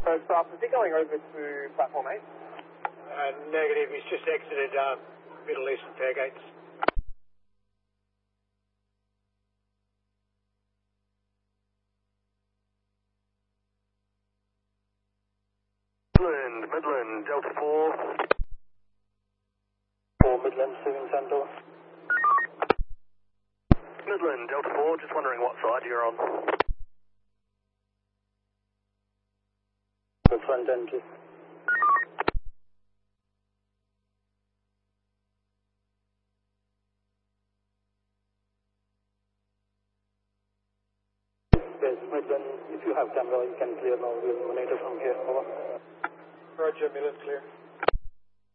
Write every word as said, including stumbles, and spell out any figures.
First off, is he going over to platform eight? Uh, negative, he's just exited uh, Middle Eastern Fairgates. Midland, Midland, Delta four. four Midland, Steven Center. Midland, Delta four, just wondering what side you're on. The front entry. Yes, Midland, if you have camera, you can clear now. We'll monitor from here. Over. Roger, Midland clear.